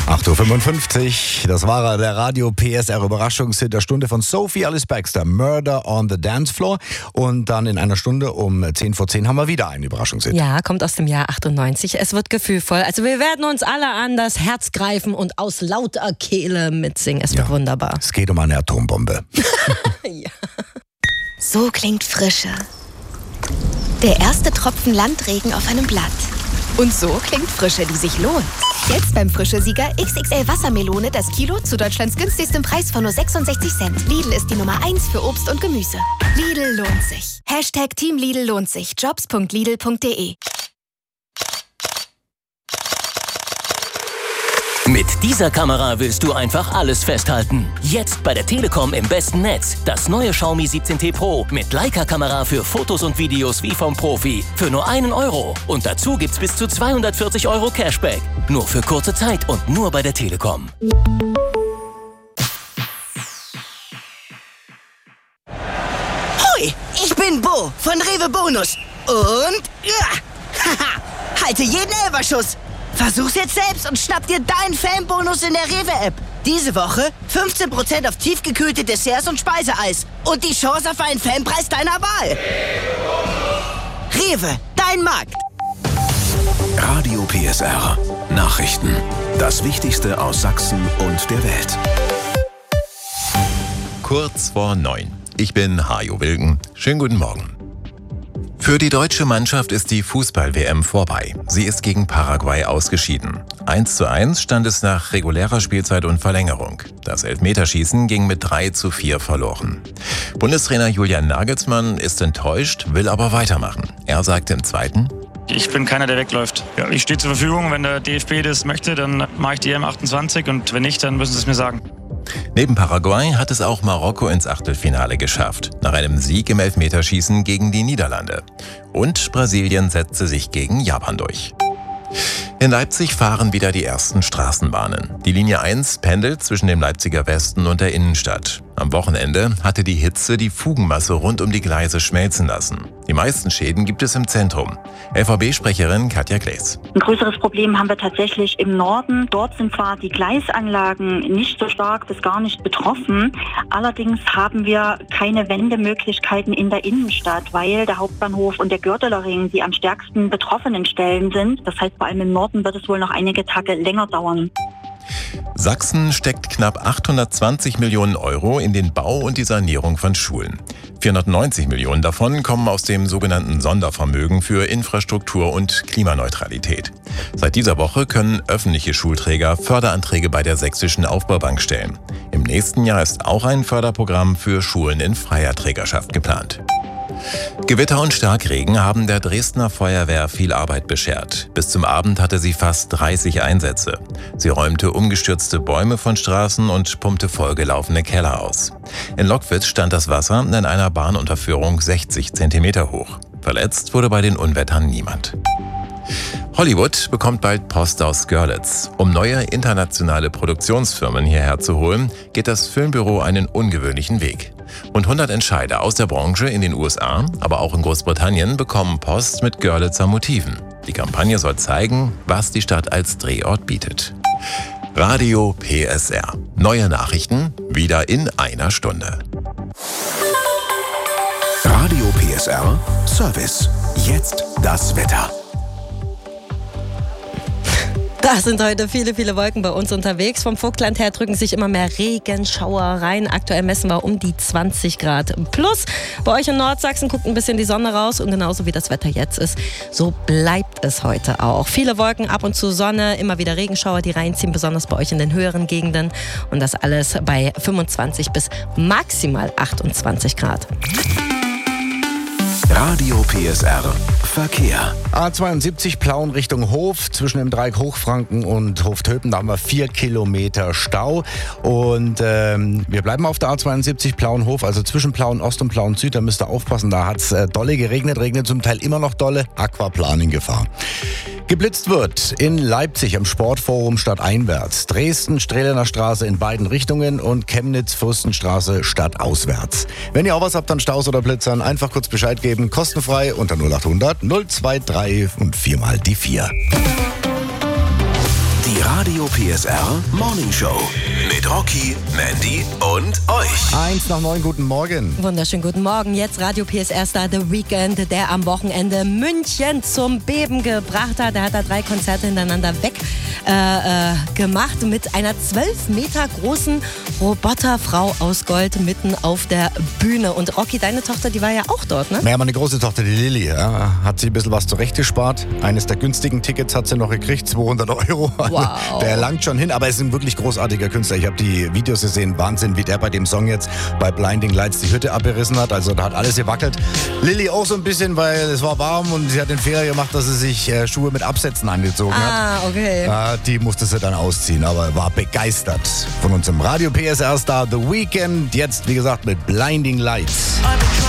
8.55 Uhr, das war der Radio PSR Überraschungshit der Stunde von Sophie Alice Baxter, Murder on the Dance Floor. Und dann in einer Stunde um 10:10 haben wir wieder einen Überraschungshit. Ja, kommt aus dem Jahr 98. Es wird gefühlvoll. Also wir werden uns alle an das Herz greifen und aus lauter Kehle mitsingen. Es wird wunderbar. Es geht um eine Atombombe. Ja. So klingt Frische. Der erste Tropfen Landregen auf einem Blatt. Und so klingt Frische, die sich lohnt. Jetzt beim Frische-Sieger XXL Wassermelone das Kilo zu Deutschlands günstigstem Preis von nur 66 Cent. Lidl ist die Nummer 1 für Obst und Gemüse. Lidl lohnt sich. Hashtag Team Lidl lohnt sich. Jobs.lidl.de. Mit dieser Kamera willst du einfach alles festhalten. Jetzt bei der Telekom im besten Netz. Das neue Xiaomi 17T Pro mit Leica-Kamera für Fotos und Videos wie vom Profi. Für nur €1. Und dazu gibt's bis zu 240 € Cashback. Nur für kurze Zeit und nur bei der Telekom. Hoi, ich bin Bo von Rewe Bonus. Und halte jeden Elferschuss. Versuch's jetzt selbst und schnapp dir deinen Fanbonus in der Rewe-App. Diese Woche 15% auf tiefgekühlte Desserts und Speiseeis. Und die Chance auf einen Fanpreis deiner Wahl. Rewe, dein Markt. Radio PSR. Nachrichten. Das Wichtigste aus Sachsen und der Welt. Kurz vor 9. Ich bin Hajo Wilken. Schönen guten Morgen. Für die deutsche Mannschaft ist die Fußball-WM vorbei. Sie ist gegen Paraguay ausgeschieden. 1:1 stand es nach regulärer Spielzeit und Verlängerung. Das Elfmeterschießen ging mit 3:4 verloren. Bundestrainer Julian Nagelsmann ist enttäuscht, will aber weitermachen. Er sagt im Zweiten: Ich bin keiner, der wegläuft. Ja, ich stehe zur Verfügung. Wenn der DFB das möchte, dann mache ich die EM 28 und wenn nicht, dann müssen sie es mir sagen. Neben Paraguay hat es auch Marokko ins Achtelfinale geschafft, nach einem Sieg im Elfmeterschießen gegen die Niederlande. Und Brasilien setzte sich gegen Japan durch. In Leipzig fahren wieder die ersten Straßenbahnen. Die Linie 1 pendelt zwischen dem Leipziger Westen und der Innenstadt. Am Wochenende hatte die Hitze die Fugenmasse rund um die Gleise schmelzen lassen. Die meisten Schäden gibt es im Zentrum. LVB-Sprecherin Katja Klees. Ein größeres Problem haben wir tatsächlich im Norden. Dort sind zwar die Gleisanlagen nicht so stark bis gar nicht betroffen. Allerdings haben wir keine Wendemöglichkeiten in der Innenstadt, weil der Hauptbahnhof und der Gördeler Ring die am stärksten betroffenen Stellen sind. Das heißt, vor allem im Norden wird es wohl noch einige Tage länger dauern. Sachsen steckt knapp 820 Millionen € in den Bau und die Sanierung von Schulen. 490 Millionen davon kommen aus dem sogenannten Sondervermögen für Infrastruktur und Klimaneutralität. Seit dieser Woche können öffentliche Schulträger Förderanträge bei der Sächsischen Aufbaubank stellen. Im nächsten Jahr ist auch ein Förderprogramm für Schulen in freier Trägerschaft geplant. Gewitter und Starkregen haben der Dresdner Feuerwehr viel Arbeit beschert. Bis zum Abend hatte sie fast 30 Einsätze. Sie räumte umgestürzte Bäume von Straßen und pumpte vollgelaufene Keller aus. In Lockwitz stand das Wasser in einer Bahnunterführung 60 Zentimeter hoch. Verletzt wurde bei den Unwettern niemand. Hollywood bekommt bald Post aus Görlitz. Um neue internationale Produktionsfirmen hierher zu holen, geht das Filmbüro einen ungewöhnlichen Weg. Rund 100 Entscheider aus der Branche in den USA, aber auch in Großbritannien bekommen Post mit Görlitzer Motiven. Die Kampagne soll zeigen, was die Stadt als Drehort bietet. Radio PSR. Neue Nachrichten wieder in einer Stunde. Radio PSR Service. Jetzt das Wetter. Da sind heute viele, viele Wolken bei uns unterwegs. Vom Vogtland her drücken sich immer mehr Regenschauer rein. Aktuell messen wir um die 20 Grad plus. Bei euch in Nordsachsen guckt ein bisschen die Sonne raus und genauso wie das Wetter jetzt ist, so bleibt es heute auch. Viele Wolken, ab und zu Sonne, immer wieder Regenschauer, die reinziehen, besonders bei euch in den höheren Gegenden. Und das alles bei 25 bis maximal 28 Grad. Radio PSR Verkehr. A72 Plauen Richtung Hof, zwischen dem Dreieck Hochfranken und Hoftöpen, da haben wir 4 Kilometer Stau. Und wir bleiben auf der A72 Plauen-Hof, also zwischen Plauen Ost und Plauen Süd, da müsst ihr aufpassen, da hat es dolle geregnet, regnet zum Teil immer noch dolle, Aquaplaning-Gefahr. Geblitzt wird in Leipzig am Sportforum stadteinwärts, Dresden, Strehlener Straße in beiden Richtungen und Chemnitz, Fürstenstraße stadtauswärts. Wenn ihr auch was habt an Staus oder Blitzern, einfach kurz Bescheid geben, kostenfrei unter 0800 023 und 4 mal die 4. Die Radio PSR Morning Show mit Rocky, Mandy und euch. 1:09, guten Morgen. Wunderschönen guten Morgen. Jetzt Radio PSR-Star The Weeknd, der am Wochenende München zum Beben gebracht hat. Er hat da 3 Konzerte hintereinander weg gemacht mit einer 12 Meter großen Roboterfrau aus Gold mitten auf der Bühne. Und Rocky, deine Tochter, die war ja auch dort, ne? Naja, meine große Tochter, die Lilly, ja, hat sich ein bisschen was zurechtgespart. Eines der günstigen Tickets hat sie noch gekriegt, 200 €. Wow. Der langt schon hin, aber er ist ein wirklich großartiger Künstler. Ich habe die Videos gesehen, Wahnsinn, wie der bei dem Song jetzt bei Blinding Lights die Hütte abgerissen hat. Also da hat alles gewackelt. Lilly auch so ein bisschen, weil es war warm und sie hat den Fehler gemacht, dass sie sich Schuhe mit Absätzen angezogen hat. Ah, okay. Die musste sie dann ausziehen, aber war begeistert von unserem Radio PSR-Star The Weeknd. Jetzt, wie gesagt, mit Blinding Lights.